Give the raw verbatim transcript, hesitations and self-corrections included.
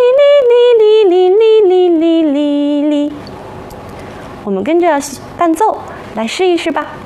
哩哩哩哩哩哩哩哩。我们跟着伴奏来试一试吧。